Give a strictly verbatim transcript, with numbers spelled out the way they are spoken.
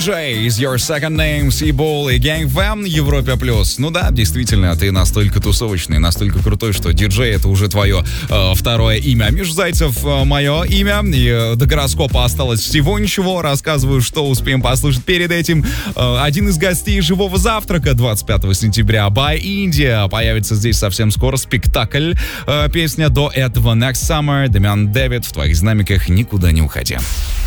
диджей is your second name, Seaball и Gang Fam, Европе плюс. Ну да, действительно, ты настолько тусовочный, настолько крутой, что диджей — это уже твое э, второе имя. Миш Зайцев э, мое имя, и э, до гороскопа осталось всего ничего. Рассказываю, что успеем послушать перед этим. Э, один из гостей «Живого завтрака» двадцать пятого сентября by India появится здесь совсем скоро. Спектакль. Э, песня до этого Next Summer, Дамиан Дэвид. В твоих динамиках никуда не уходи.